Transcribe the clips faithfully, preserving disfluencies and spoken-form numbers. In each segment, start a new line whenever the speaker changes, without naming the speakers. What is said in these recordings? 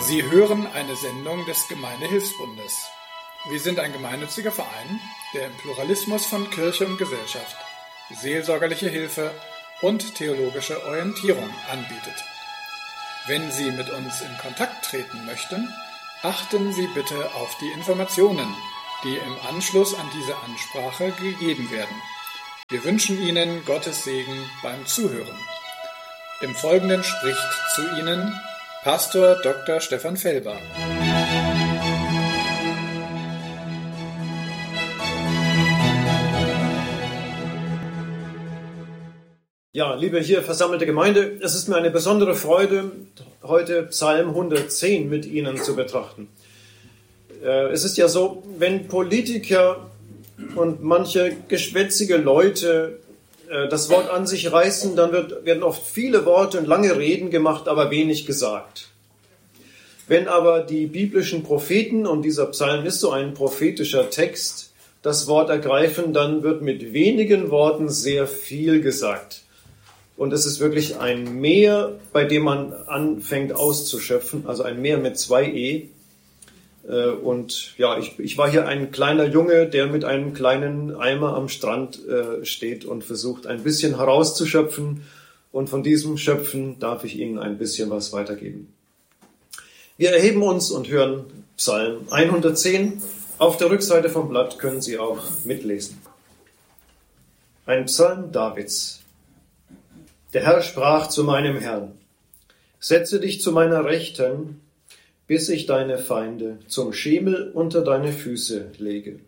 Sie hören eine Sendung des Gemeindehilfsbundes. Wir sind ein gemeinnütziger Verein, der im Pluralismus von Kirche und Gesellschaft seelsorgerliche Hilfe und theologische Orientierung anbietet. Wenn Sie mit uns in Kontakt treten möchten, achten Sie bitte auf die Informationen, die im Anschluss an diese Ansprache gegeben werden. Wir wünschen Ihnen Gottes Segen beim Zuhören. Im Folgenden spricht zu Ihnen Pastor Doktor Stefan Felber.
Ja, liebe hier versammelte Gemeinde, es ist mir eine besondere Freude, heute Psalm hundertzehn mit Ihnen zu betrachten. Es ist ja so, wenn Politiker und manche geschwätzige Leute das Wort an sich reißen, dann wird, werden oft viele Worte und lange Reden gemacht, aber wenig gesagt. Wenn aber die biblischen Propheten, und dieser Psalm ist so ein prophetischer Text, das Wort ergreifen, dann wird mit wenigen Worten sehr viel gesagt. Und es ist wirklich ein Meer, bei dem man anfängt auszuschöpfen, also ein Meer mit zwei E. Und ja, ich, ich war hier ein kleiner Junge, der mit einem kleinen Eimer am Strand äh, steht und versucht, ein bisschen herauszuschöpfen. Und von diesem Schöpfen darf ich Ihnen ein bisschen was weitergeben. Wir erheben uns und hören Psalm hundertzehn. Auf der Rückseite vom Blatt können Sie auch mitlesen. Ein Psalm Davids. Der Herr sprach zu meinem Herrn: Setze dich zu meiner Rechten, bis ich deine Feinde zum Schemel unter deine Füße lege.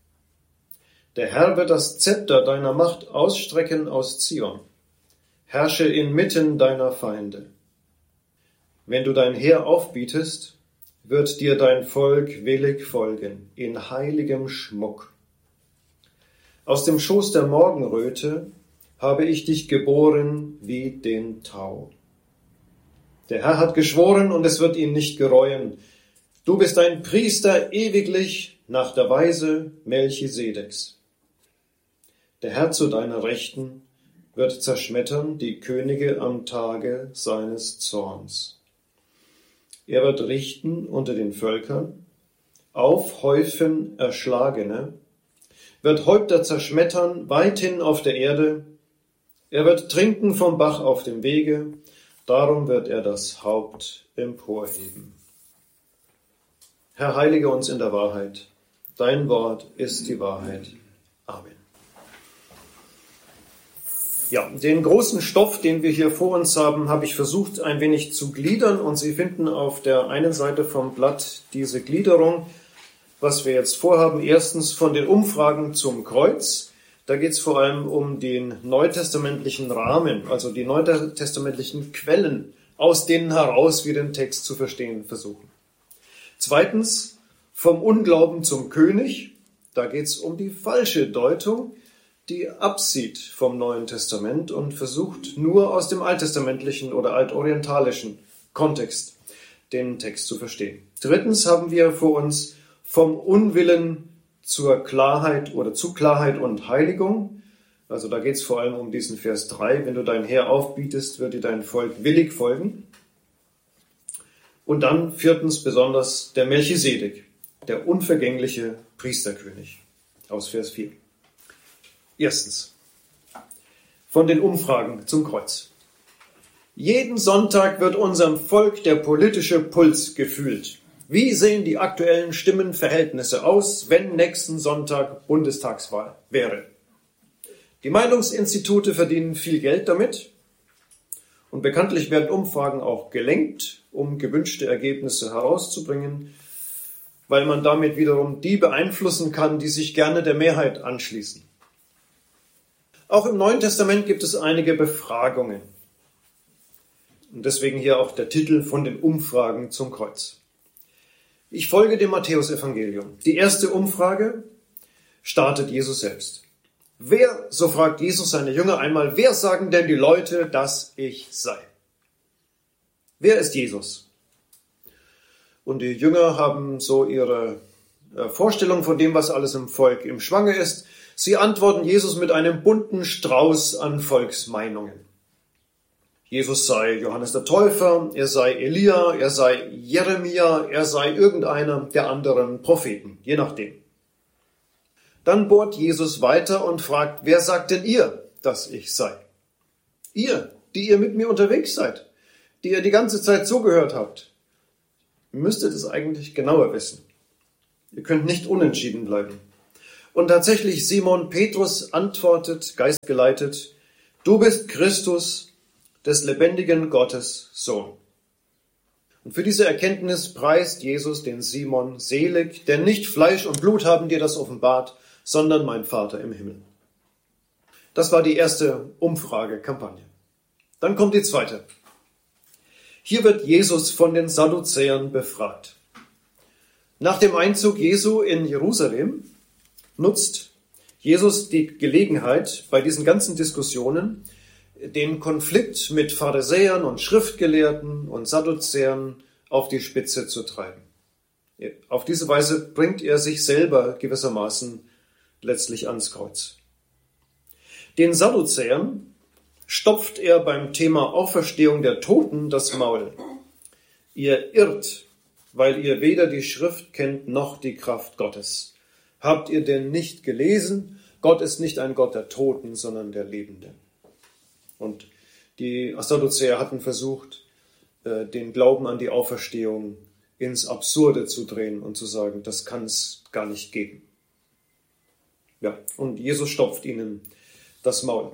Der Herr wird das Zepter deiner Macht ausstrecken aus Zion. Herrsche inmitten deiner Feinde. Wenn du dein Heer aufbietest, wird dir dein Volk willig folgen, in heiligem Schmuck. Aus dem Schoß der Morgenröte habe ich dich geboren wie den Tau. Der Herr hat geschworen, und es wird ihn nicht gereuen. Du bist ein Priester ewiglich nach der Weise Melchisedeks. Der Herr zu deiner Rechten wird zerschmettern die Könige am Tage seines Zorns. Er wird richten unter den Völkern, aufhäufen Erschlagene, wird Häupter zerschmettern weithin auf der Erde. Er wird trinken vom Bach auf dem Wege, darum wird er das Haupt emporheben. Herr, heilige uns in der Wahrheit. Dein Wort ist die Wahrheit. Amen. Ja, den großen Stoff, den wir hier vor uns haben, habe ich versucht, ein wenig zu gliedern. Und Sie finden auf der einen Seite vom Blatt diese Gliederung, was wir jetzt vorhaben. Erstens von den Umfragen zum Kreuz. Da geht es vor allem um den neutestamentlichen Rahmen, also die neutestamentlichen Quellen, aus denen heraus wir den Text zu verstehen versuchen. Zweitens, vom Unglauben zum König. Da geht es um die falsche Deutung, die absieht vom Neuen Testament und versucht nur aus dem alttestamentlichen oder altorientalischen Kontext den Text zu verstehen. Drittens haben wir vor uns vom Unwillen zur Klarheit oder zu Klarheit und Heiligung. Also da geht es vor allem um diesen Vers drei. Wenn du dein Heer aufbietest, wird dir dein Volk willig folgen. Und dann viertens besonders der Melchisedek, der unvergängliche Priesterkönig, aus Vers vier. Erstens, von den Umfragen zum Kreuz. Jeden Sonntag wird unserem Volk der politische Puls gefühlt. Wie sehen die aktuellen Stimmenverhältnisse aus, wenn nächsten Sonntag Bundestagswahl wäre? Die Meinungsinstitute verdienen viel Geld damit und bekanntlich werden Umfragen auch gelenkt, um gewünschte Ergebnisse herauszubringen, weil man damit wiederum die beeinflussen kann, die sich gerne der Mehrheit anschließen. Auch im Neuen Testament gibt es einige Befragungen. Und deswegen hier auch der Titel von den Umfragen zum Kreuz. Ich folge dem Matthäusevangelium. Die erste Umfrage startet Jesus selbst. Wer, so fragt Jesus seine Jünger einmal, wer sagen denn die Leute, dass ich sei? Wer ist Jesus? Und die Jünger haben so ihre Vorstellung von dem, was alles im Volk im Schwange ist. Sie antworten Jesus mit einem bunten Strauß an Volksmeinungen. Jesus sei Johannes der Täufer, er sei Elia, er sei Jeremia, er sei irgendeiner der anderen Propheten, je nachdem. Dann bohrt Jesus weiter und fragt, wer sagt denn ihr, dass ich sei? Ihr, die ihr mit mir unterwegs seid, die ihr die ganze Zeit zugehört habt, müsstet es eigentlich genauer wissen. Ihr könnt nicht unentschieden bleiben. Und tatsächlich Simon Petrus antwortet, geistgeleitet, du bist Christus, des lebendigen Gottes Sohn. Und für diese Erkenntnis preist Jesus den Simon selig, denn nicht Fleisch und Blut haben dir das offenbart, sondern mein Vater im Himmel. Das war die erste Umfragekampagne. Dann kommt die zweite. Hier wird Jesus von den Sadduzäern befragt. Nach dem Einzug Jesu in Jerusalem nutzt Jesus die Gelegenheit, bei diesen ganzen Diskussionen den Konflikt mit Pharisäern und Schriftgelehrten und Sadduzäern auf die Spitze zu treiben. Auf diese Weise bringt er sich selber gewissermaßen letztlich ans Kreuz. Den Sadduzäern stopft er beim Thema Auferstehung der Toten das Maul. Ihr irrt, weil ihr weder die Schrift kennt noch die Kraft Gottes. Habt ihr denn nicht gelesen? Gott ist nicht ein Gott der Toten, sondern der Lebenden. Und die Sadduzäer hatten versucht, den Glauben an die Auferstehung ins Absurde zu drehen und zu sagen, das kann es gar nicht geben. Ja, und Jesus stopft ihnen das Maul.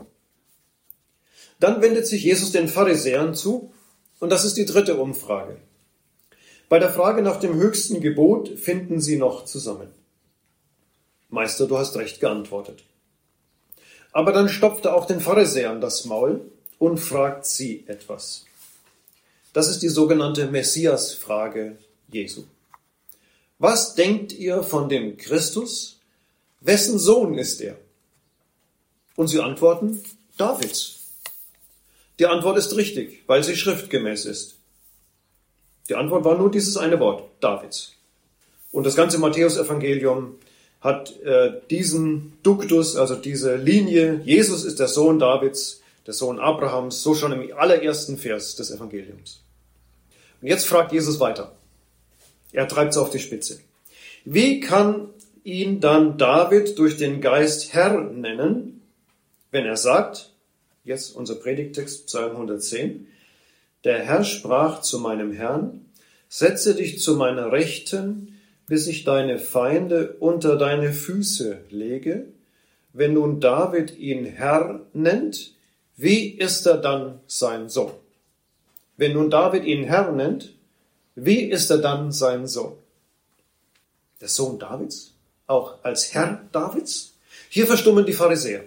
Dann wendet sich Jesus den Pharisäern zu, und das ist die dritte Umfrage. Bei der Frage nach dem höchsten Gebot finden sie noch zusammen. Meister, du hast recht geantwortet. Aber dann stopft er auch den Pharisäern das Maul und fragt sie etwas. Das ist die sogenannte Messias-Frage Jesu. Was denkt ihr von dem Christus? Wessen Sohn ist er? Und sie antworten, Davids. Die Antwort ist richtig, weil sie schriftgemäß ist. Die Antwort war nur dieses eine Wort, Davids. Und das ganze Matthäus-Evangelium hat äh, diesen Duktus, also diese Linie, Jesus ist der Sohn Davids, der Sohn Abrahams, so schon im allerersten Vers des Evangeliums. Und jetzt fragt Jesus weiter. Er treibt es auf die Spitze. Wie kann ihn dann David durch den Geist Herr nennen, wenn er sagt, jetzt unser Predigtext, Psalm hundertzehn, der Herr sprach zu meinem Herrn, setze dich zu meiner Rechten, bis ich deine Feinde unter deine Füße lege. Wenn nun David ihn Herr nennt, wie ist er dann sein Sohn? Wenn nun David ihn Herr nennt, wie ist er dann sein Sohn? Der Sohn Davids? Auch als Herr Davids? Hier verstummen die Pharisäer.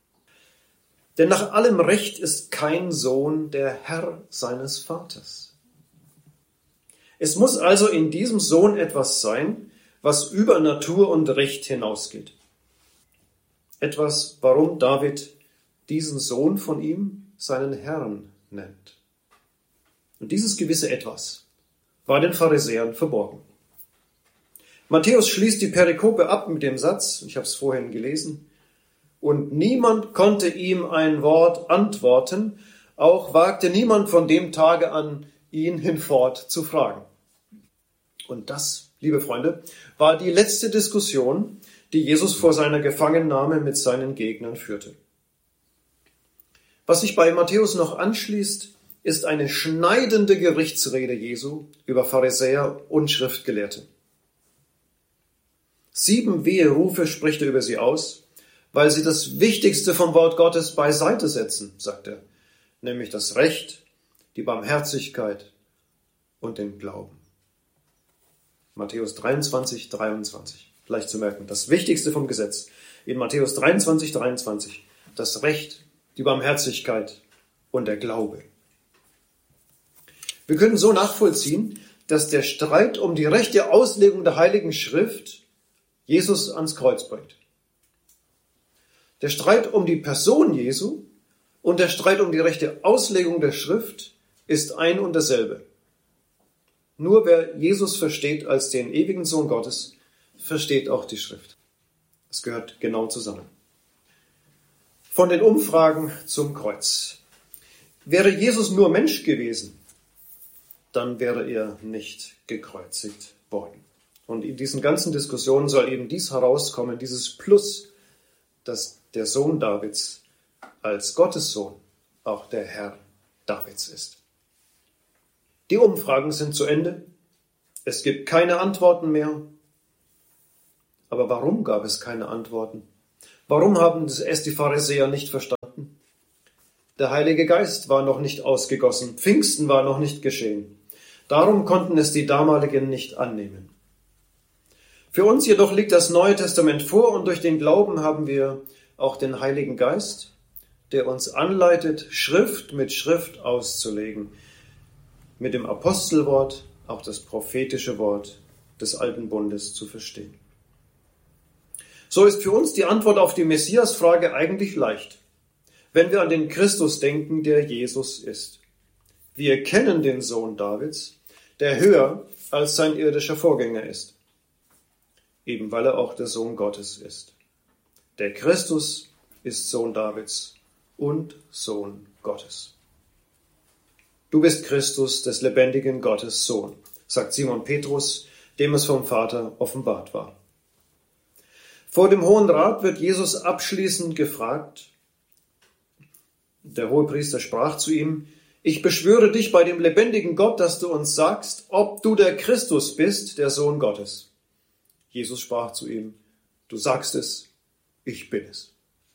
Denn nach allem Recht ist kein Sohn der Herr seines Vaters. Es muss also in diesem Sohn etwas sein, was über Natur und Recht hinausgeht. Etwas, warum David diesen Sohn von ihm seinen Herrn nennt. Und dieses gewisse Etwas war den Pharisäern verborgen. Matthäus schließt die Perikope ab mit dem Satz, ich habe es vorhin gelesen, und niemand konnte ihm ein Wort antworten, auch wagte niemand von dem Tage an, ihn hinfort zu fragen. Und das, liebe Freunde, war die letzte Diskussion, die Jesus vor seiner Gefangennahme mit seinen Gegnern führte. Was sich bei Matthäus noch anschließt, ist eine schneidende Gerichtsrede Jesu über Pharisäer und Schriftgelehrte. Sieben Weherufe spricht er über sie aus, weil sie das Wichtigste vom Wort Gottes beiseite setzen, sagt er, nämlich das Recht, die Barmherzigkeit und den Glauben. Matthäus dreiundzwanzig, dreiundzwanzig. Leicht zu merken. Das Wichtigste vom Gesetz. In Matthäus dreiundzwanzig, dreiundzwanzig. Das Recht, die Barmherzigkeit und der Glaube. Wir können so nachvollziehen, dass der Streit um die rechte Auslegung der Heiligen Schrift Jesus ans Kreuz bringt. Der Streit um die Person Jesu und der Streit um die rechte Auslegung der Schrift ist ein und dasselbe. Nur wer Jesus versteht als den ewigen Sohn Gottes, versteht auch die Schrift. Es gehört genau zusammen. Von den Umfragen zum Kreuz. Wäre Jesus nur Mensch gewesen, dann wäre er nicht gekreuzigt worden. Und in diesen ganzen Diskussionen soll eben dies herauskommen, dieses Plus, dass der Sohn Davids als Gottes Sohn auch der Herr Davids ist. Die Umfragen sind zu Ende. Es gibt keine Antworten mehr. Aber warum gab es keine Antworten? Warum haben es die Pharisäer nicht verstanden? Der Heilige Geist war noch nicht ausgegossen. Pfingsten war noch nicht geschehen. Darum konnten es die damaligen nicht annehmen. Für uns jedoch liegt das Neue Testament vor und durch den Glauben haben wir auch den Heiligen Geist, der uns anleitet, Schrift mit Schrift auszulegen, mit dem Apostelwort auch das prophetische Wort des Alten Bundes zu verstehen. So ist für uns die Antwort auf die Messias-Frage eigentlich leicht, wenn wir an den Christus denken, der Jesus ist. Wir kennen den Sohn Davids, der höher als sein irdischer Vorgänger ist, eben weil er auch der Sohn Gottes ist. Der Christus ist Sohn Davids und Sohn Gottes. Du bist Christus, des lebendigen Gottes Sohn, sagt Simon Petrus, dem es vom Vater offenbart war. Vor dem Hohen Rat wird Jesus abschließend gefragt. Der Hohepriester sprach zu ihm: Ich beschwöre dich bei dem lebendigen Gott, dass du uns sagst, ob du der Christus bist, der Sohn Gottes. Jesus sprach zu ihm: Du sagst es, ich bin es.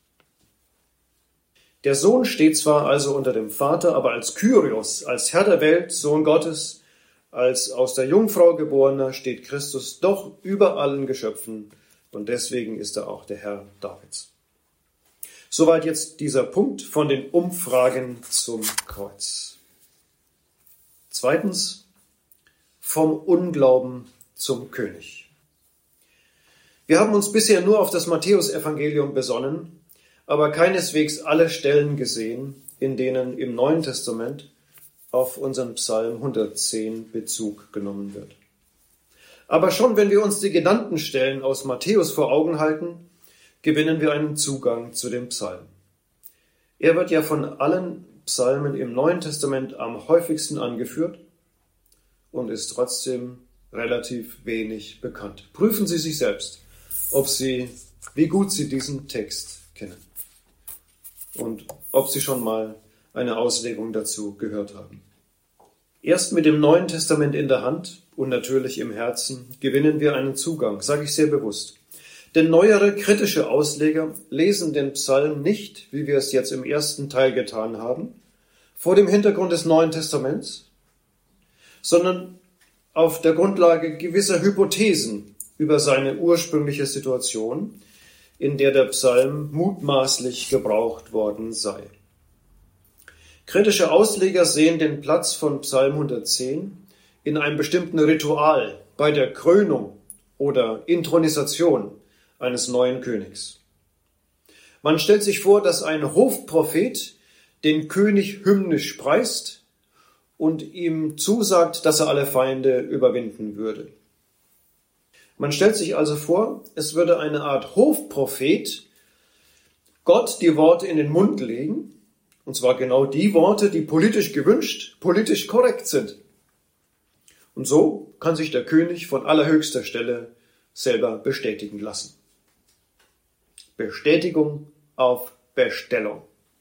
Der Sohn steht zwar also unter dem Vater, aber als Kyrios, als Herr der Welt, Sohn Gottes, als aus der Jungfrau geborener, steht Christus doch über allen Geschöpfen und deswegen ist er auch der Herr Davids. Soweit jetzt dieser Punkt von den Umfragen zum Kreuz. Zweitens, vom Unglauben zum König. Wir haben uns bisher nur auf das Matthäusevangelium besonnen, aber keineswegs alle Stellen gesehen, in denen im Neuen Testament auf unseren Psalm hundertzehn Bezug genommen wird. Aber schon wenn wir uns die genannten Stellen aus Matthäus vor Augen halten, gewinnen wir einen Zugang zu dem Psalm. Er wird ja von allen Psalmen im Neuen Testament am häufigsten angeführt und ist trotzdem relativ wenig bekannt. Prüfen Sie sich selbst, ob Sie, wie gut Sie diesen Text kennen und ob Sie schon mal eine Auslegung dazu gehört haben. Erst mit dem Neuen Testament in der Hand und natürlich im Herzen gewinnen wir einen Zugang, sage ich sehr bewusst. Denn neuere kritische Ausleger lesen den Psalm nicht, wie wir es jetzt im ersten Teil getan haben, vor dem Hintergrund des Neuen Testaments, sondern auf der Grundlage gewisser Hypothesen über seine ursprüngliche Situation, in der der Psalm mutmaßlich gebraucht worden sei. Kritische Ausleger sehen den Platz von Psalm hundertzehn in einem bestimmten Ritual bei der Krönung oder Inthronisation eines neuen Königs. Man stellt sich vor, dass ein Hofprophet den König hymnisch preist und ihm zusagt, dass er alle Feinde überwinden würde. Man stellt sich also vor, es würde eine Art Hofprophet Gott die Worte in den Mund legen, und zwar genau die Worte, die politisch gewünscht, politisch korrekt sind. Und so kann sich der König von allerhöchster Stelle selber bestätigen lassen. Bestätigung auf Bestellung.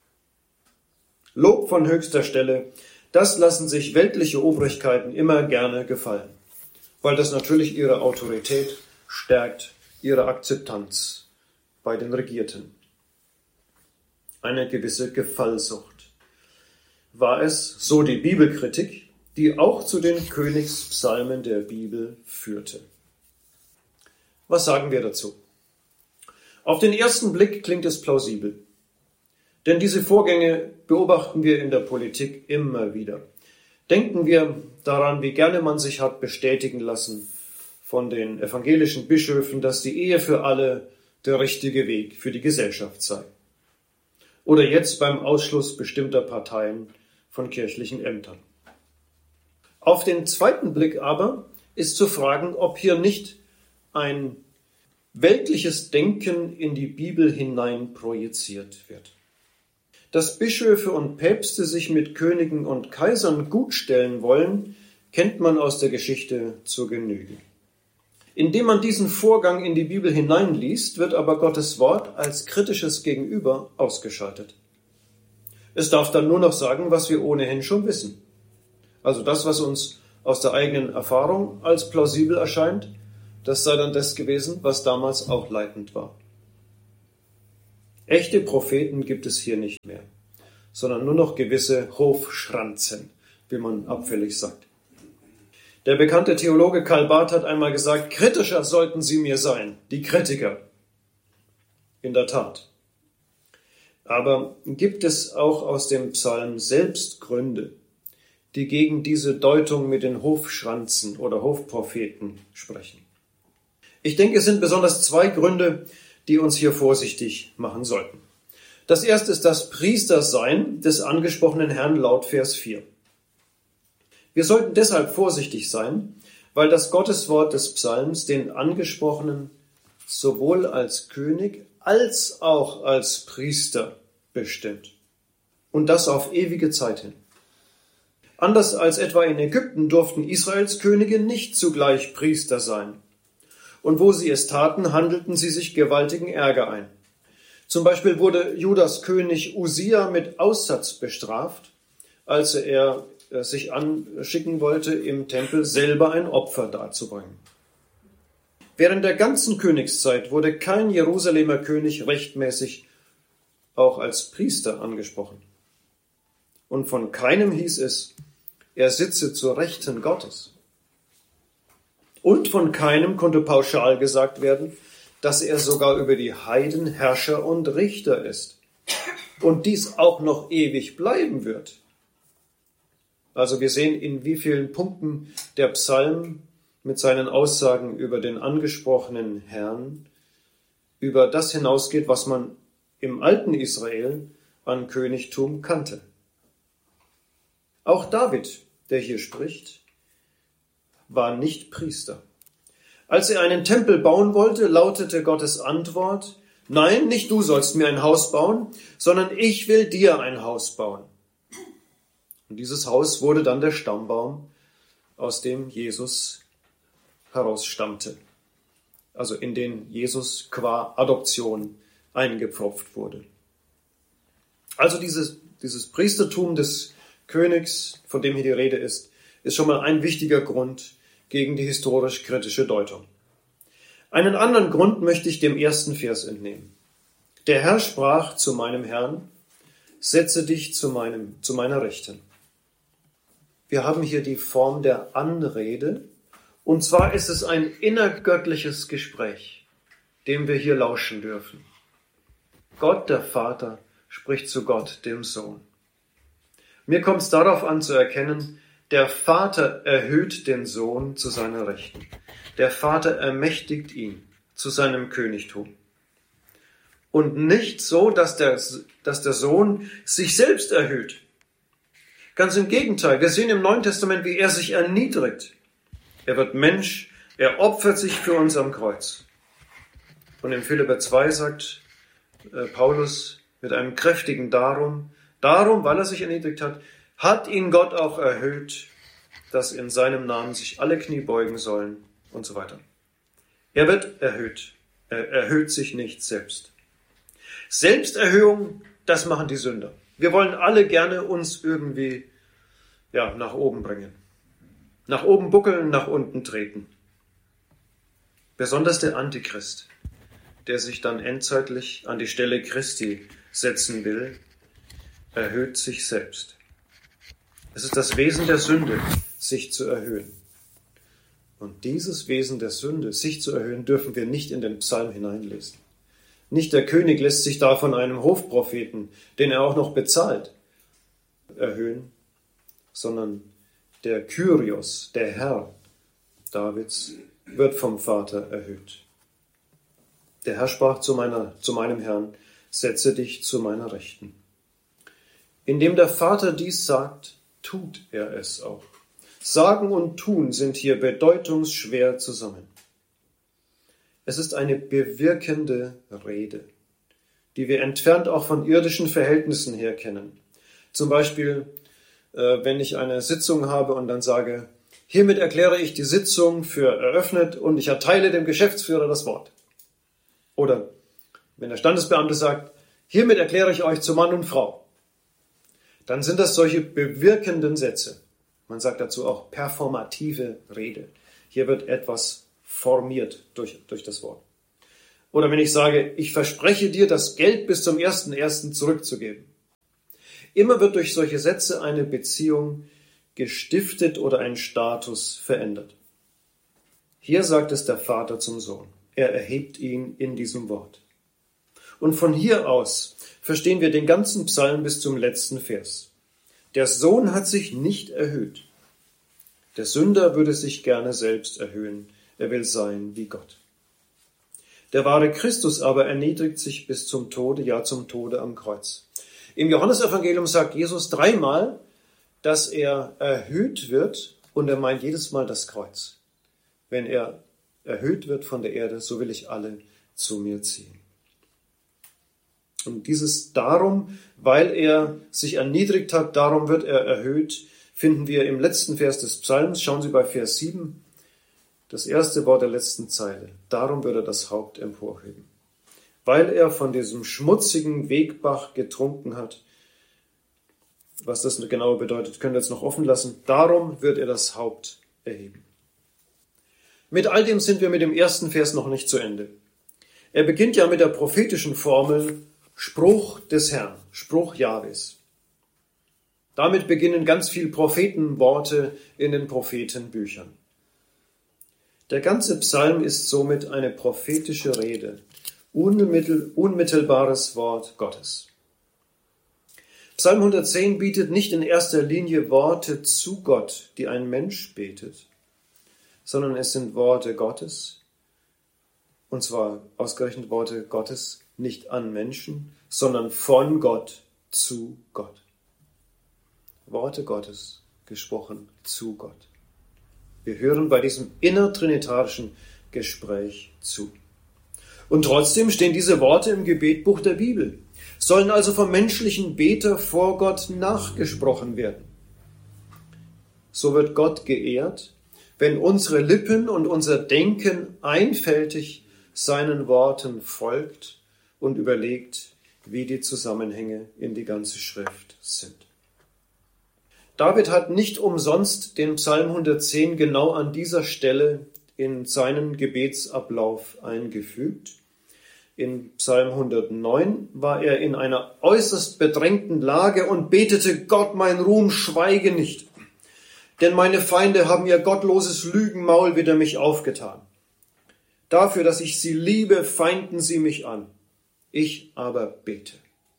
Lob von höchster Stelle, das lassen sich weltliche Obrigkeiten immer gerne gefallen, weil das natürlich ihre Autorität stärkt, ihre Akzeptanz bei den Regierten. Eine gewisse Gefallsucht war es, so die Bibelkritik, die auch zu den Königspsalmen der Bibel führte. Was sagen wir dazu? Auf den ersten Blick klingt es plausibel, denn diese Vorgänge beobachten wir in der Politik immer wieder. Denken wir daran, wie gerne man sich hat bestätigen lassen von den evangelischen Bischöfen, dass die Ehe für alle der richtige Weg für die Gesellschaft sei. Oder jetzt beim Ausschluss bestimmter Parteien von kirchlichen Ämtern. Auf den zweiten Blick aber ist zu fragen, ob hier nicht ein weltliches Denken in die Bibel hinein projiziert wird. Dass Bischöfe und Päpste sich mit Königen und Kaisern gutstellen wollen, kennt man aus der Geschichte zur Genüge. Indem man diesen Vorgang in die Bibel hineinliest, wird aber Gottes Wort als kritisches Gegenüber ausgeschaltet. Es darf dann nur noch sagen, was wir ohnehin schon wissen. Also das, was uns aus der eigenen Erfahrung als plausibel erscheint, das sei dann das gewesen, was damals auch leitend war. Echte Propheten gibt es hier nicht mehr, sondern nur noch gewisse Hofschranzen, wie man abfällig sagt. Der bekannte Theologe Karl Barth hat einmal gesagt, kritischer sollten sie mir sein, die Kritiker. In der Tat. Aber gibt es auch aus dem Psalm selbst Gründe, die gegen diese Deutung mit den Hofschranzen oder Hofpropheten sprechen? Ich denke, es sind besonders zwei Gründe, die uns hier vorsichtig machen sollten. Das erste ist das Priestersein des angesprochenen Herrn laut Vers vier. Wir sollten deshalb vorsichtig sein, weil das Gotteswort des Psalms den Angesprochenen sowohl als König als auch als Priester bestimmt. Und das auf ewige Zeit hin. Anders als etwa in Ägypten durften Israels Könige nicht zugleich Priester sein. Und wo sie es taten, handelten sie sich gewaltigen Ärger ein. Zum Beispiel wurde Judas König Usia mit Aussatz bestraft, als er sich anschicken wollte, im Tempel selber ein Opfer darzubringen. Während der ganzen Königszeit wurde kein Jerusalemer König rechtmäßig auch als Priester angesprochen. Und von keinem hieß es, er sitze zur Rechten Gottes. Und von keinem konnte pauschal gesagt werden, dass er sogar über die Heiden Herrscher und Richter ist. Und dies auch noch ewig bleiben wird. Also wir sehen, in wie vielen Punkten der Psalm mit seinen Aussagen über den angesprochenen Herrn über das hinausgeht, was man im alten Israel an Königtum kannte. Auch David, der hier spricht, war nicht Priester. Als er einen Tempel bauen wollte, lautete Gottes Antwort, nein, nicht du sollst mir ein Haus bauen, sondern ich will dir ein Haus bauen. Und dieses Haus wurde dann der Stammbaum, aus dem Jesus herausstammte. Also in den Jesus qua Adoption eingepfropft wurde. Also dieses, dieses Priestertum des Königs, von dem hier die Rede ist, ist schon mal ein wichtiger Grund gegen die historisch-kritische Deutung. Einen anderen Grund möchte ich dem ersten Vers entnehmen. Der Herr sprach zu meinem Herrn, setze dich zu, meinem, zu meiner Rechten. Wir haben hier die Form der Anrede, und zwar ist es ein innergöttliches Gespräch, dem wir hier lauschen dürfen. Gott, der Vater, spricht zu Gott, dem Sohn. Mir kommt es darauf an zu erkennen, der Vater erhöht den Sohn zu seiner Rechten. Der Vater ermächtigt ihn zu seinem Königtum. Und nicht so, dass der, dass der Sohn sich selbst erhöht. Ganz im Gegenteil, wir sehen im Neuen Testament, wie er sich erniedrigt. Er wird Mensch, er opfert sich für uns am Kreuz. Und in Philipper zwei sagt äh, Paulus mit einem kräftigen Darum, darum, weil er sich erniedrigt hat, hat ihn Gott auch erhöht, dass in seinem Namen sich alle Knie beugen sollen und so weiter. Er wird erhöht, er erhöht sich nicht selbst. Selbsterhöhung, das machen die Sünder. Wir wollen alle gerne uns irgendwie ja, nach oben bringen. Nach oben buckeln, nach unten treten. Besonders der Antichrist, der sich dann endzeitlich an die Stelle Christi setzen will, erhöht sich selbst. Es ist das Wesen der Sünde, sich zu erhöhen. Und dieses Wesen der Sünde, sich zu erhöhen, dürfen wir nicht in den Psalm hineinlesen. Nicht der König lässt sich da von einem Hofpropheten, den er auch noch bezahlt, erhöhen, sondern der Kyrios, der Herr Davids, wird vom Vater erhöht. Der Herr sprach zu, meiner, zu meinem Herrn, setze dich zu meiner Rechten. Indem der Vater dies sagt, tut er es auch. Sagen und tun sind hier bedeutungsschwer zusammen. Es ist eine bewirkende Rede, die wir entfernt auch von irdischen Verhältnissen her kennen. Zum Beispiel, äh, wenn ich eine Sitzung habe und dann sage, hiermit erkläre ich die Sitzung für eröffnet und ich erteile dem Geschäftsführer das Wort. Oder wenn der Standesbeamte sagt, hiermit erkläre ich euch zu Mann und Frau. Dann sind das solche bewirkenden Sätze. Man sagt dazu auch performative Rede. Hier wird etwas formiert durch, durch das Wort. Oder wenn ich sage, ich verspreche dir, das Geld bis zum ersten ersten zurückzugeben. Immer wird durch solche Sätze eine Beziehung gestiftet oder ein Status verändert. Hier sagt es der Vater zum Sohn. Er erhebt ihn in diesem Wort. Und von hier aus verstehen wir den ganzen Psalm bis zum letzten Vers. Der Sohn hat sich nicht erhöht. Der Sünder würde sich gerne selbst erhöhen. Er will sein wie Gott. Der wahre Christus aber erniedrigt sich bis zum Tode, ja zum Tode am Kreuz. Im Johannesevangelium sagt Jesus dreimal, dass er erhöht wird und er meint jedes Mal das Kreuz. Wenn er erhöht wird von der Erde, so will ich alle zu mir ziehen. Und dieses darum, weil er sich erniedrigt hat, darum wird er erhöht, finden wir im letzten Vers des Psalms. Schauen Sie bei Vers sieben, das erste Wort der letzten Zeile. Darum wird er das Haupt emporheben. Weil er von diesem schmutzigen Wegbach getrunken hat. Was das genau bedeutet, können wir jetzt noch offen lassen. Darum wird er das Haupt erheben. Mit all dem sind wir mit dem ersten Vers noch nicht zu Ende. Er beginnt ja mit der prophetischen Formel Spruch des Herrn, Spruch Jahwes. Damit beginnen ganz viele Prophetenworte in den Prophetenbüchern. Der ganze Psalm ist somit eine prophetische Rede, unmittel, unmittelbares Wort Gottes. Psalm hundertzehn bietet nicht in erster Linie Worte zu Gott, die ein Mensch betet, sondern es sind Worte Gottes, und zwar ausgerechnet Worte Gottes nicht an Menschen, sondern von Gott zu Gott. Worte Gottes gesprochen zu Gott. Wir hören bei diesem innertrinitarischen Gespräch zu. Und trotzdem stehen diese Worte im Gebetbuch der Bibel, sollen also vom menschlichen Beter vor Gott nachgesprochen werden. So wird Gott geehrt, wenn unsere Lippen und unser Denken einfältig seinen Worten folgt und überlegt, wie die Zusammenhänge in die ganze Schrift sind. David hat nicht umsonst den Psalm hundertzehn genau an dieser Stelle in seinen Gebetsablauf eingefügt. In Psalm hundertneun war er in einer äußerst bedrängten Lage und betete, Gott, mein Ruhm, schweige nicht, denn meine Feinde haben ihr gottloses Lügenmaul wider mich aufgetan. Dafür, dass ich sie liebe, feinden sie mich an. Ich aber bete.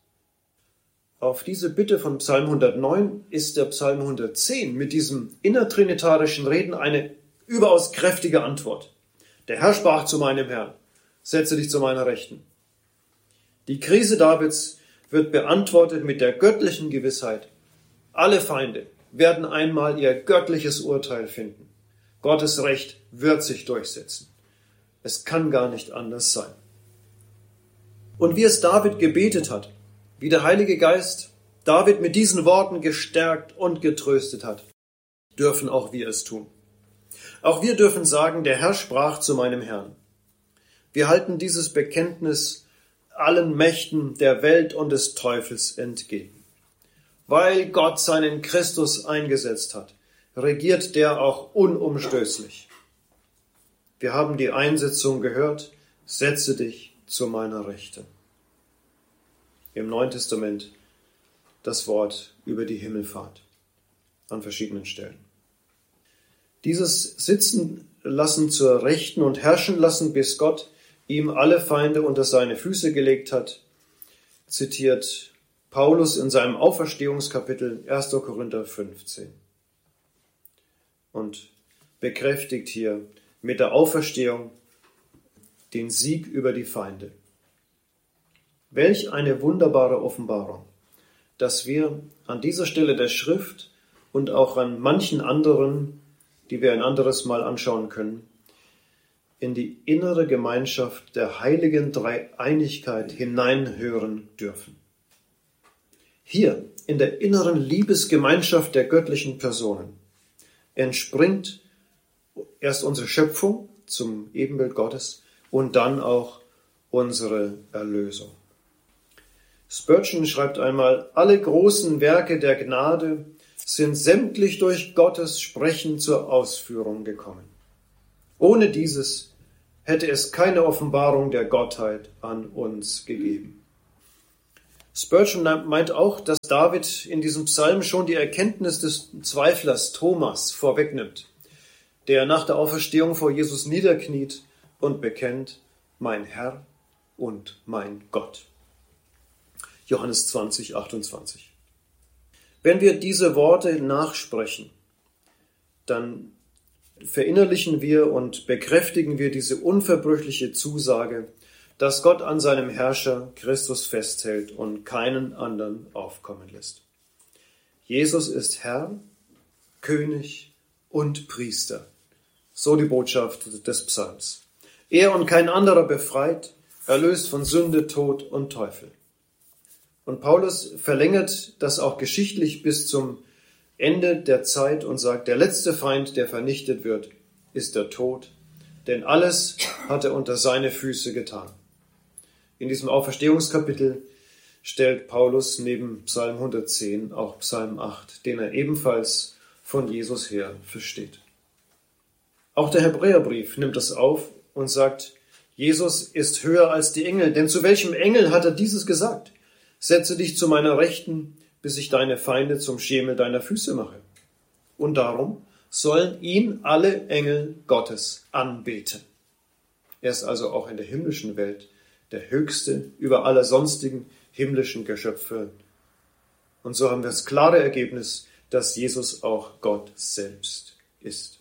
Auf diese Bitte von Psalm hundertneun ist der Psalm hundertzehn mit diesem innertrinitarischen Reden eine überaus kräftige Antwort. Der Herr sprach zu meinem Herrn, setze dich zu meiner Rechten. Die Krise Davids wird beantwortet mit der göttlichen Gewissheit. Alle Feinde werden einmal ihr göttliches Urteil finden. Gottes Recht wird sich durchsetzen. Es kann gar nicht anders sein. Und wie es David gebetet hat, wie der Heilige Geist David mit diesen Worten gestärkt und getröstet hat, dürfen auch wir es tun. Auch wir dürfen sagen, der Herr sprach zu meinem Herrn. Wir halten dieses Bekenntnis allen Mächten der Welt und des Teufels entgegen. Weil Gott seinen Christus eingesetzt hat, regiert der auch unumstößlich. Wir haben die Einsetzung gehört, setze dich zu meiner Rechten. Im Neuen Testament das Wort über die Himmelfahrt an verschiedenen Stellen. Dieses Sitzen lassen zur Rechten und herrschen lassen, bis Gott ihm alle Feinde unter seine Füße gelegt hat, zitiert Paulus in seinem Auferstehungskapitel erster Korinther fünfzehn und bekräftigt hier mit der Auferstehung den Sieg über die Feinde. Welch eine wunderbare Offenbarung, dass wir an dieser Stelle der Schrift und auch an manchen anderen, die wir ein anderes Mal anschauen können, in die innere Gemeinschaft der heiligen Dreieinigkeit hineinhören dürfen. Hier, in der inneren Liebesgemeinschaft der göttlichen Personen, entspringt erst unsere Schöpfung zum Ebenbild Gottes und dann auch unsere Erlösung. Spurgeon schreibt einmal, alle großen Werke der Gnade sind sämtlich durch Gottes Sprechen zur Ausführung gekommen. Ohne dieses hätte es keine Offenbarung der Gottheit an uns gegeben. Spurgeon meint auch, dass David in diesem Psalm schon die Erkenntnis des Zweiflers Thomas vorwegnimmt, der nach der Auferstehung vor Jesus niederkniet und bekennt, mein Herr und mein Gott. Johannes zwanzig, achtundzwanzig. Wenn wir diese Worte nachsprechen, dann verinnerlichen wir und bekräftigen wir diese unverbrüchliche Zusage, dass Gott an seinem Herrscher Christus festhält und keinen anderen aufkommen lässt. Jesus ist Herr, König und Priester. So die Botschaft des Psalms. Er und kein anderer befreit, erlöst von Sünde, Tod und Teufel. Und Paulus verlängert das auch geschichtlich bis zum Ende der Zeit und sagt, der letzte Feind, der vernichtet wird, ist der Tod, denn alles hat er unter seine Füße getan. In diesem Auferstehungskapitel stellt Paulus neben Psalm hundertzehn auch Psalm acht, den er ebenfalls von Jesus her versteht. Auch der Hebräerbrief nimmt das auf und sagt, Jesus ist höher als die Engel, denn zu welchem Engel hat er dieses gesagt? Setze dich zu meiner Rechten, bis ich deine Feinde zum Schemel deiner Füße mache. Und darum sollen ihn alle Engel Gottes anbeten. Er ist also auch in der himmlischen Welt der Höchste über alle sonstigen himmlischen Geschöpfe. Und so haben wir das klare Ergebnis, dass Jesus auch Gott selbst ist.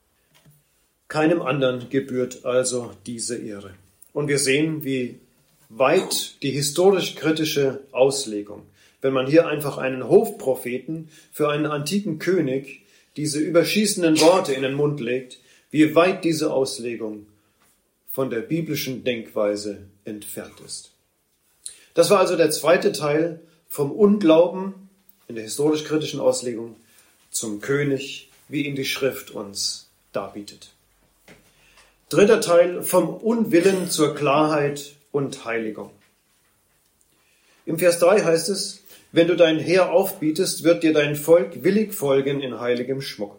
Keinem anderen gebührt also diese Ehre. Und wir sehen, wie weit die historisch-kritische Auslegung, wenn man hier einfach einen Hofpropheten für einen antiken König diese überschießenden Worte in den Mund legt, wie weit diese Auslegung von der biblischen Denkweise entfernt ist. Das war also der zweite Teil vom Unglauben in der historisch-kritischen Auslegung zum König, wie ihn die Schrift uns darbietet. Dritter Teil vom Unwillen zur Klarheit und Heiligung. Im Vers drei heißt es, wenn du dein Heer aufbietest, wird dir dein Volk willig folgen in heiligem Schmuck.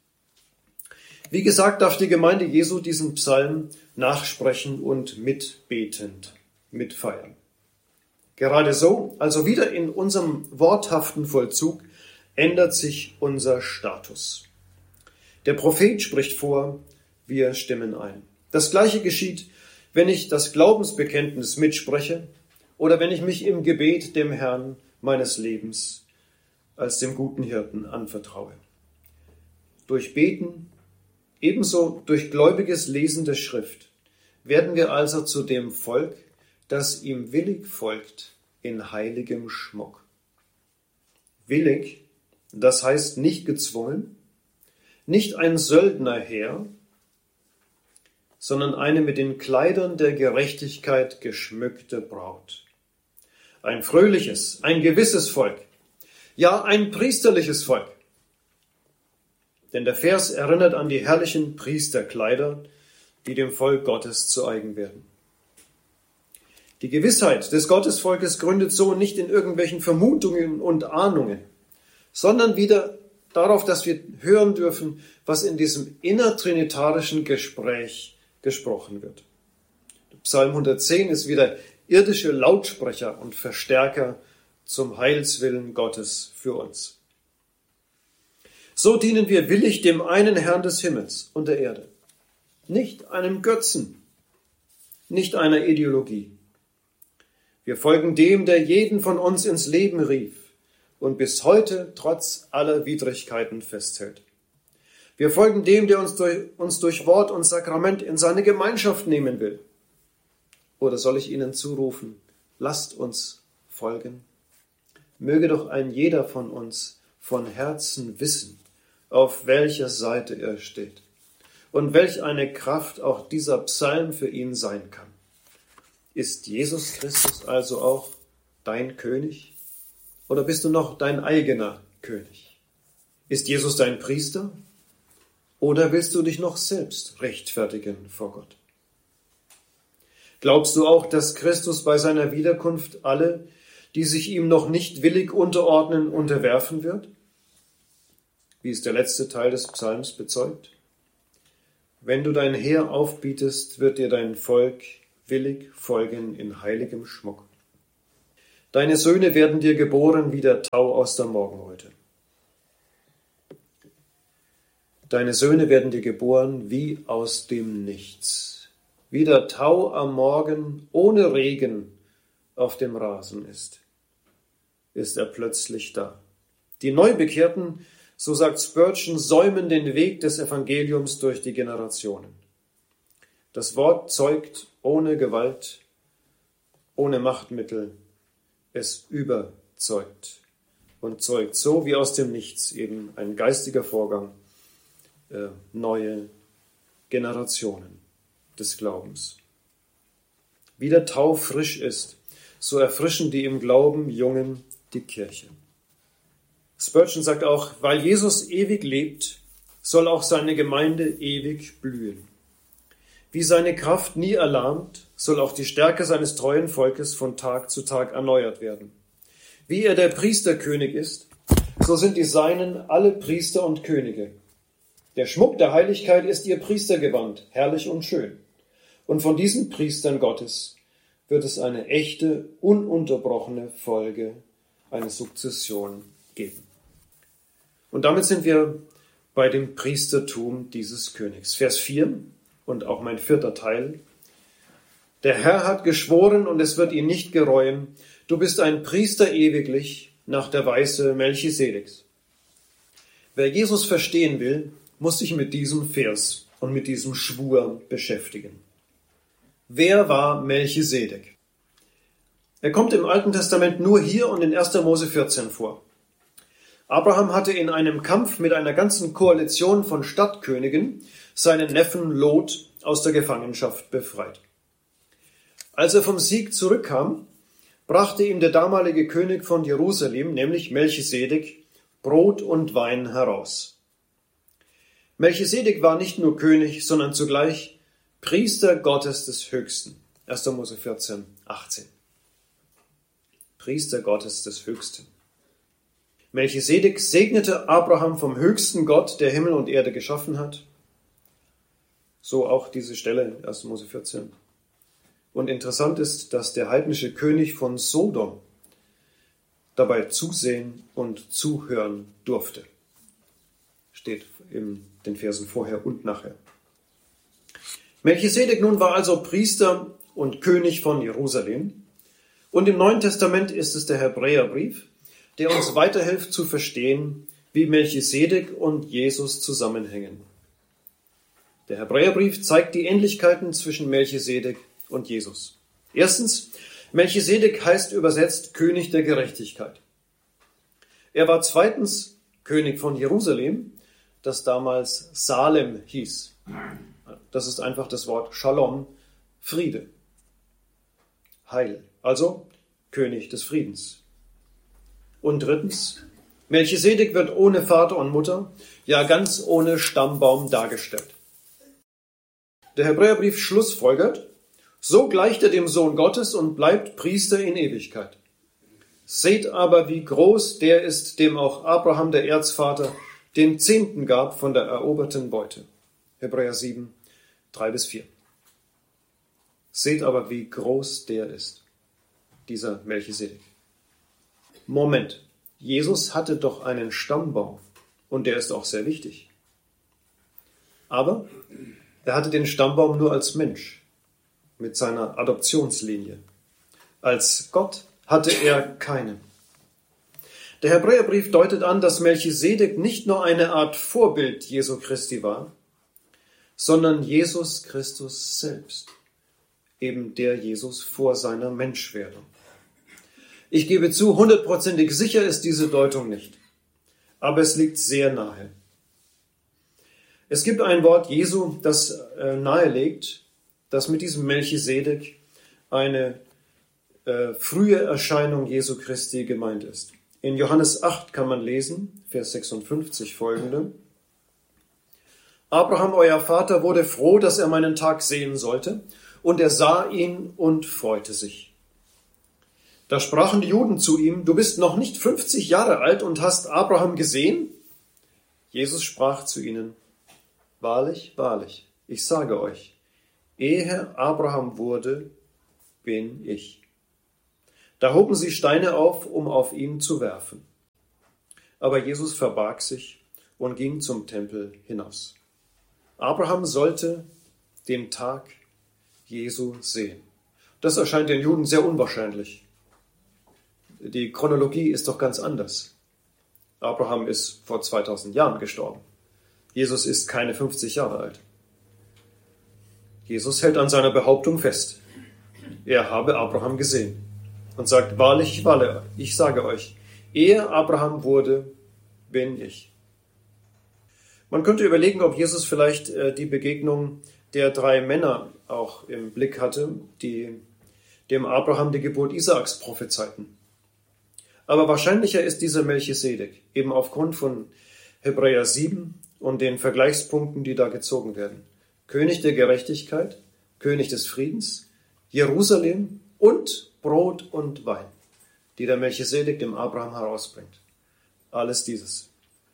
Wie gesagt, darf die Gemeinde Jesu diesen Psalm nachsprechen und mitbetend mitfeiern. Gerade so, also wieder in unserem worthaften Vollzug, ändert sich unser Status. Der Prophet spricht vor, wir stimmen ein. Das Gleiche geschieht, wenn ich das Glaubensbekenntnis mitspreche oder wenn ich mich im Gebet dem Herrn meines Lebens als dem guten Hirten anvertraue. Durch Beten, ebenso durch gläubiges Lesen der Schrift, werden wir also zu dem Volk, das ihm willig folgt in heiligem Schmuck. Willig, das heißt nicht gezwungen, nicht ein Söldnerheer, sondern eine mit den Kleidern der Gerechtigkeit geschmückte Braut. Ein fröhliches, ein gewisses Volk, ja ein priesterliches Volk. Denn der Vers erinnert an die herrlichen Priesterkleider, die dem Volk Gottes zu eigen werden. Die Gewissheit des Gottesvolkes gründet so nicht in irgendwelchen Vermutungen und Ahnungen, sondern wieder darauf, dass wir hören dürfen, was in diesem innertrinitarischen Gespräch gesprochen wird. Psalm hundertzehn ist wieder irdische Lautsprecher und Verstärker zum Heilswillen Gottes für uns. So dienen wir willig dem einen Herrn des Himmels und der Erde, nicht einem Götzen, nicht einer Ideologie. Wir folgen dem, der jeden von uns ins Leben rief und bis heute trotz aller Widrigkeiten festhält. Wir folgen dem, der uns durch, uns durch Wort und Sakrament in seine Gemeinschaft nehmen will. Oder soll ich Ihnen zurufen, lasst uns folgen? Möge doch ein jeder von uns von Herzen wissen, auf welcher Seite er steht. und welch eine Kraft auch dieser Psalm für ihn sein kann. Ist Jesus Christus also auch dein König? Oder bist du noch dein eigener König? Ist Jesus dein Priester? Oder willst du dich noch selbst rechtfertigen vor Gott? Glaubst du auch, dass Christus bei seiner Wiederkunft alle, die sich ihm noch nicht willig unterordnen, unterwerfen wird? Wie es der letzte Teil des Psalms bezeugt? Wenn du dein Heer aufbietest, wird dir dein Volk willig folgen in heiligem Schmuck. Deine Söhne werden dir geboren wie der Tau aus der Morgenröte. Deine Söhne werden dir geboren wie aus dem Nichts, wie der Tau am Morgen ohne Regen auf dem Rasen ist, ist er plötzlich da. Die Neubekehrten, so sagt Spurgeon, säumen den Weg des Evangeliums durch die Generationen. Das Wort zeugt ohne Gewalt, ohne Machtmittel, es überzeugt und zeugt so wie aus dem Nichts eben ein geistiger Vorgang, äh, neue Generationen des Glaubens. Wie der Tau frisch ist, so erfrischen die im Glauben Jungen die Kirche. Spurgeon sagt auch, weil Jesus ewig lebt, soll auch seine Gemeinde ewig blühen. Wie seine Kraft nie erlahmt, soll auch die Stärke seines treuen Volkes von Tag zu Tag erneuert werden. Wie er der Priesterkönig ist, so sind die Seinen alle Priester und Könige. Der Schmuck der Heiligkeit ist ihr Priestergewand, herrlich und schön. Und von diesen Priestern Gottes wird es eine echte, ununterbrochene Folge, eine Sukzession geben. Und damit sind wir bei dem Priestertum dieses Königs. Vers vier und auch mein vierter Teil. Der Herr hat geschworen und es wird ihn nicht gereuen. Du bist ein Priester ewiglich nach der Weise Melchisedeks. Wer Jesus verstehen will, muss sich mit diesem Vers und mit diesem Schwur beschäftigen. Wer war Melchisedek? Er kommt im Alten Testament nur hier und in erster Mose vierzehn vor. Abraham hatte in einem Kampf mit einer ganzen Koalition von Stadtkönigen seinen Neffen Lot aus der Gefangenschaft befreit. Als er vom Sieg zurückkam, brachte ihm der damalige König von Jerusalem, nämlich Melchisedek, Brot und Wein heraus. Melchisedek war nicht nur König, sondern zugleich Priester Gottes des Höchsten. erster Mose vierzehn, achtzehn. Priester Gottes des Höchsten. Melchisedek segnete Abraham vom höchsten Gott, der Himmel und Erde geschaffen hat. So auch diese Stelle, erster Mose vierzehn. Und interessant ist, dass der heidnische König von Sodom dabei zusehen und zuhören durfte. Steht in den Versen vorher und nachher. Melchisedek nun war also Priester und König von Jerusalem. Und im Neuen Testament ist es der Hebräerbrief, der uns weiterhilft zu verstehen, wie Melchisedek und Jesus zusammenhängen. Der Hebräerbrief zeigt die Ähnlichkeiten zwischen Melchisedek und Jesus. Erstens, Melchisedek heißt übersetzt König der Gerechtigkeit. Er war zweitens König von Jerusalem, das damals Salem hieß. Das ist einfach das Wort Shalom, Friede, Heil, also König des Friedens. Und drittens, Melchisedek wird ohne Vater und Mutter, ja ganz ohne Stammbaum dargestellt. Der Hebräerbrief schlussfolgert, so gleicht er dem Sohn Gottes und bleibt Priester in Ewigkeit. Seht aber, wie groß der ist, dem auch Abraham, der Erzvater, den Zehnten gab von der eroberten Beute. Hebräer sieben, drei bis vier. Seht aber, wie groß der ist, dieser Melchisedek. Moment, Jesus hatte doch einen Stammbaum und der ist auch sehr wichtig. Aber er hatte den Stammbaum nur als Mensch mit seiner Adoptionslinie. Als Gott hatte er keinen. Der Hebräerbrief deutet an, dass Melchisedek nicht nur eine Art Vorbild Jesu Christi war, sondern Jesus Christus selbst, eben der Jesus vor seiner Menschwerdung. Ich gebe zu, hundertprozentig sicher ist diese Deutung nicht, aber es liegt sehr nahe. Es gibt ein Wort Jesu, das äh, nahelegt, dass mit diesem Melchisedek eine äh, frühe Erscheinung Jesu Christi gemeint ist. In Johannes acht kann man lesen, Vers sechsundfünfzig folgende. Abraham, euer Vater, wurde froh, dass er meinen Tag sehen sollte, und er sah ihn und freute sich. Da sprachen die Juden zu ihm, du bist noch nicht fünfzig Jahre alt und hast Abraham gesehen? Jesus sprach zu ihnen, wahrlich, wahrlich, ich sage euch, ehe Abraham wurde, bin ich. Da hoben sie Steine auf, um auf ihn zu werfen. Aber Jesus verbarg sich und ging zum Tempel hinaus. Abraham sollte den Tag Jesu sehen. Das erscheint den Juden sehr unwahrscheinlich. Die Chronologie ist doch ganz anders. Abraham ist vor zweitausend Jahren gestorben. Jesus ist keine fünfzig Jahre alt. Jesus hält an seiner Behauptung fest. Er habe Abraham gesehen und sagt, wahrlich, wahrlich, ich sage euch, ehe Abraham wurde, bin ich. Man könnte überlegen, ob Jesus vielleicht äh, die Begegnung der drei Männer auch im Blick hatte, die dem Abraham die Geburt Isaaks prophezeiten. Aber wahrscheinlicher ist dieser Melchisedek, eben aufgrund von Hebräer sieben und den Vergleichspunkten, die da gezogen werden. König der Gerechtigkeit, König des Friedens, Jerusalem und Brot und Wein, die der Melchisedek dem Abraham herausbringt. Alles dieses.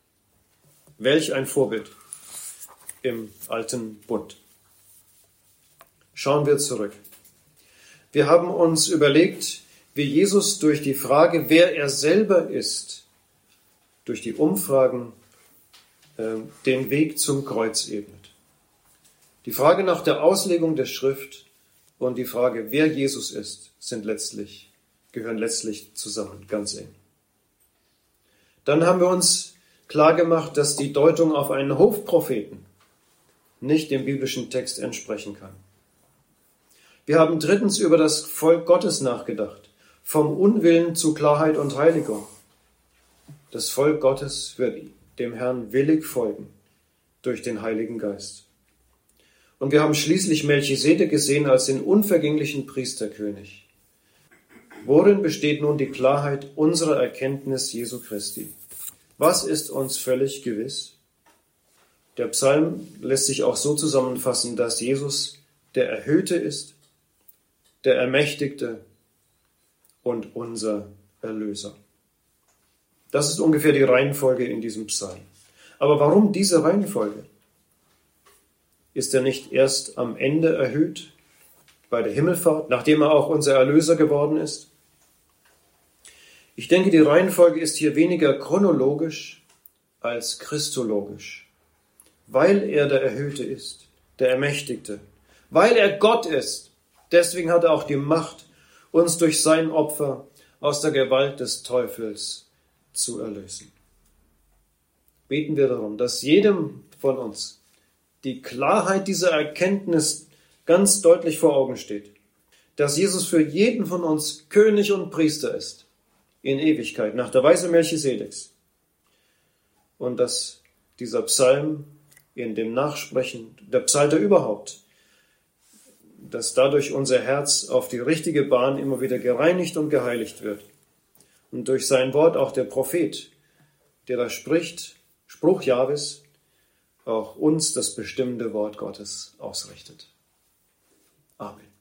Welch ein Vorbild im alten Bund. Schauen wir zurück. Wir haben uns überlegt, wie Jesus durch die Frage, wer er selber ist, durch die Umfragen äh, den Weg zum Kreuz ebnet. Die Frage nach der Auslegung der Schrift und die Frage, wer Jesus ist, sind letztlich, gehören letztlich zusammen, ganz eng. Dann haben wir uns klargemacht, dass die Deutung auf einen Hofpropheten nicht dem biblischen Text entsprechen kann. Wir haben drittens über das Volk Gottes nachgedacht, vom Unwillen zu Klarheit und Heiligung. Das Volk Gottes wird dem Herrn willig folgen durch den Heiligen Geist. Und wir haben schließlich Melchisedek gesehen als den unvergänglichen Priesterkönig. Worin besteht nun die Klarheit unserer Erkenntnis Jesu Christi? Was ist uns völlig gewiss? Der Psalm lässt sich auch so zusammenfassen, dass Jesus der Erhöhte ist, der Ermächtigte und unser Erlöser. Das ist ungefähr die Reihenfolge in diesem Psalm. Aber warum diese Reihenfolge? Ist er nicht erst am Ende erhöht, bei der Himmelfahrt, nachdem er auch unser Erlöser geworden ist? Ich denke, die Reihenfolge ist hier weniger chronologisch als christologisch, weil er der Erhöhte ist, der Ermächtigte, weil er Gott ist. Deswegen hat er auch die Macht, uns durch sein Opfer aus der Gewalt des Teufels zu erlösen. Beten wir darum, dass jedem von uns die Klarheit dieser Erkenntnis ganz deutlich vor Augen steht, dass Jesus für jeden von uns König und Priester ist, in Ewigkeit, nach der Weise Melchisedeks. Und dass dieser Psalm in dem Nachsprechen, der Psalter überhaupt, dass dadurch unser Herz auf die richtige Bahn immer wieder gereinigt und geheiligt wird. Und durch sein Wort auch der Prophet, der da spricht, Spruch Jahwes, auch uns das bestimmende Wort Gottes ausrichtet. Amen.